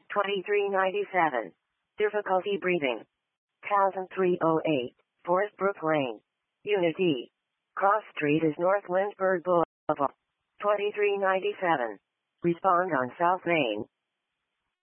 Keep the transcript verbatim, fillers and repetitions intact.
twenty-three ninety-seven. Difficulty breathing. one thousand three hundred eight. Forest Brook Lane. Unit E. Cross Street is North Lynchburg Boulevard. twenty-three ninety-seven. Respond on South Main.